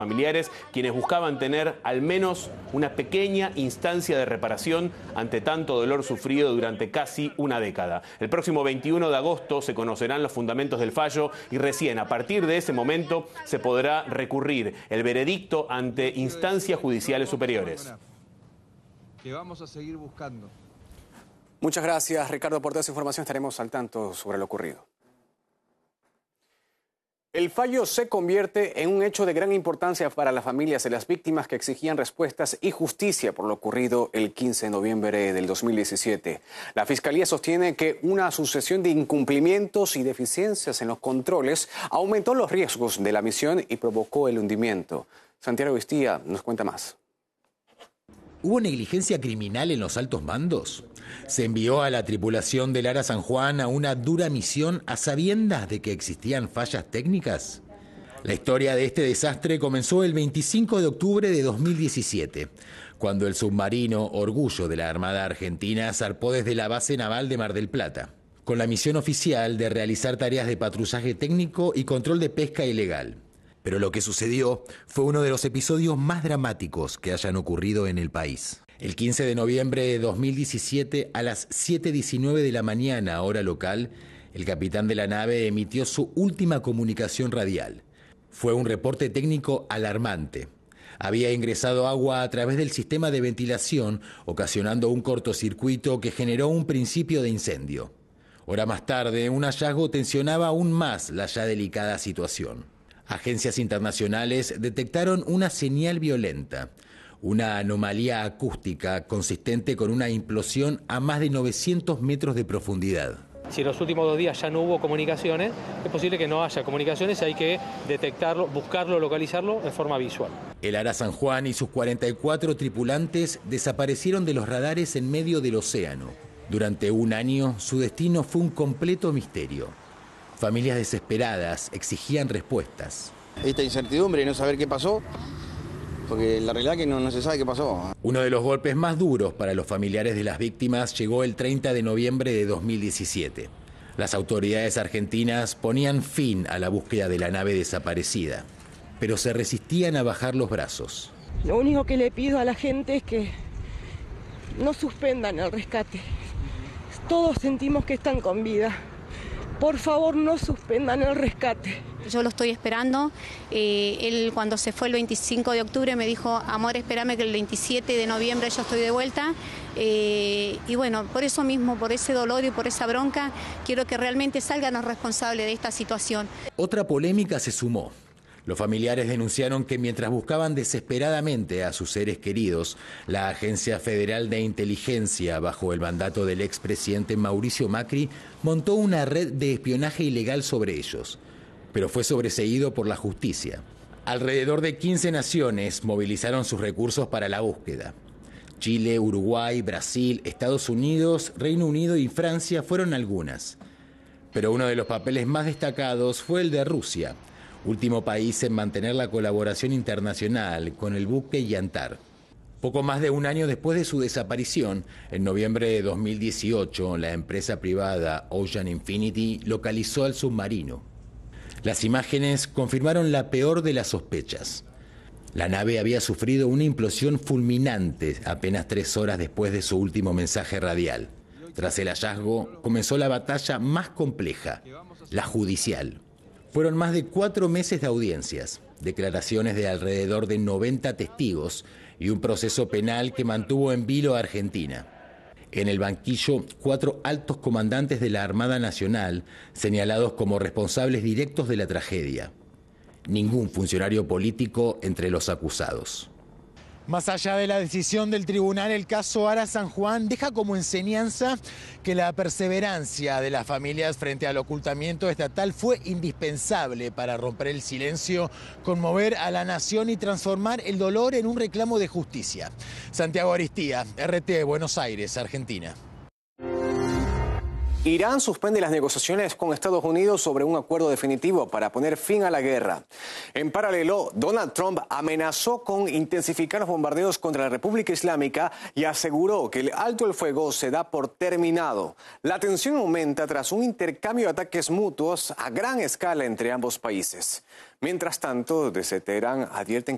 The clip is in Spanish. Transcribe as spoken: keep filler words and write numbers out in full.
Familiares, quienes buscaban tener al menos una pequeña instancia de reparación ante tanto dolor sufrido durante casi una década. El próximo veintiuno de agosto se conocerán los fundamentos del fallo y recién a partir de ese momento se podrá recurrir el veredicto ante instancias judiciales superiores. Que vamos a seguir buscando. Muchas gracias, Ricardo, por toda esa información. Estaremos al tanto sobre lo ocurrido. El fallo se convierte en un hecho de gran importancia para las familias de las víctimas que exigían respuestas y justicia por lo ocurrido el quince de noviembre del dos mil diecisiete. La Fiscalía sostiene que una sucesión de incumplimientos y deficiencias en los controles aumentó los riesgos de la misión y provocó el hundimiento. Santiago Ariztía nos cuenta más. ¿Hubo negligencia criminal en los altos mandos? ¿Se envió a la tripulación del Ara San Juan a una dura misión a sabiendas de que existían fallas técnicas? La historia de este desastre comenzó el veinticinco de octubre de dos mil diecisiete, cuando el submarino Orgullo de la Armada Argentina zarpó desde la base naval de Mar del Plata, con la misión oficial de realizar tareas de patrullaje técnico y control de pesca ilegal. Pero lo que sucedió fue uno de los episodios más dramáticos que hayan ocurrido en el país. El quince de noviembre de dos mil diecisiete, a las siete diecinueve de la mañana, hora local, el capitán de la nave emitió su última comunicación radial. Fue un reporte técnico alarmante. Había ingresado agua a través del sistema de ventilación, ocasionando un cortocircuito que generó un principio de incendio. Hora más tarde, un hallazgo tensionaba aún más la ya delicada situación. Agencias internacionales detectaron una señal violenta, una anomalía acústica consistente con una implosión a más de novecientos metros de profundidad. Si en los últimos dos días ya no hubo comunicaciones, es posible que no haya comunicaciones, hay que detectarlo, buscarlo, localizarlo de forma visual. El Ara San Juan y sus cuarenta y cuatro tripulantes desaparecieron de los radares en medio del océano. Durante un año, su destino fue un completo misterio. Familias desesperadas exigían respuestas. Esta incertidumbre y no saber qué pasó, porque la realidad es que no, no se sabe qué pasó. Uno de los golpes más duros para los familiares de las víctimas llegó el treinta de noviembre de dos mil diecisiete. Las autoridades argentinas ponían fin a la búsqueda de la nave desaparecida, pero se resistían a bajar los brazos. Lo único que le pido a la gente es que no suspendan el rescate. Todos sentimos que están con vida. Por favor, no suspendan el rescate. Yo lo estoy esperando. Eh, él cuando se fue el veinticinco de octubre me dijo, amor, espérame que el veintisiete de noviembre yo estoy de vuelta. Eh, y bueno, por eso mismo, por ese dolor y por esa bronca, quiero que realmente salgan los responsables de esta situación. Otra polémica se sumó. Los familiares denunciaron que mientras buscaban desesperadamente a sus seres queridos, la Agencia Federal de Inteligencia, bajo el mandato del expresidente Mauricio Macri, montó una red de espionaje ilegal sobre ellos, pero fue sobreseído por la justicia. Alrededor de quince naciones movilizaron sus recursos para la búsqueda. Chile, Uruguay, Brasil, Estados Unidos, Reino Unido y Francia fueron algunas. Pero uno de los papeles más destacados fue el de Rusia, último país en mantener la colaboración internacional con el buque Yantar. Poco más de un año después de su desaparición, en noviembre de dos mil dieciocho, la empresa privada Ocean Infinity localizó al submarino. Las imágenes confirmaron la peor de las sospechas. La nave había sufrido una implosión fulminante apenas tres horas después de su último mensaje radial. Tras el hallazgo, comenzó la batalla más compleja, la judicial. Fueron más de cuatro meses de audiencias, declaraciones de alrededor de noventa testigos y un proceso penal que mantuvo en vilo a Argentina. En el banquillo, cuatro altos comandantes de la Armada Nacional señalados como responsables directos de la tragedia. Ningún funcionario político entre los acusados. Más allá de la decisión del tribunal, el caso Ara San Juan deja como enseñanza que la perseverancia de las familias frente al ocultamiento estatal fue indispensable para romper el silencio, conmover a la nación y transformar el dolor en un reclamo de justicia. Santiago Ariztía, R T, Buenos Aires, Argentina. Irán suspende las negociaciones con Estados Unidos sobre un acuerdo definitivo para poner fin a la guerra. En paralelo, Donald Trump amenazó con intensificar los bombardeos contra la República Islámica y aseguró que el alto el fuego se da por terminado. La tensión aumenta tras un intercambio de ataques mutuos a gran escala entre ambos países. Mientras tanto, desde Teherán advierten